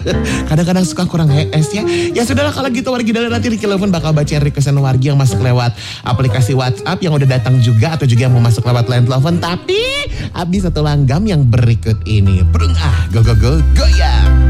Kadang-kadang suka kurang HS ya. Ya sudahlah kalau gitu Wargi Dara, nanti Ricky Lovun bakal bacain requestan Wargi yang masuk lewat aplikasi WhatsApp, yang udah datang juga atau juga yang mau masuk lewat line telepon. Tapi habis satu langgam yang berikut ini. Go go go goyang.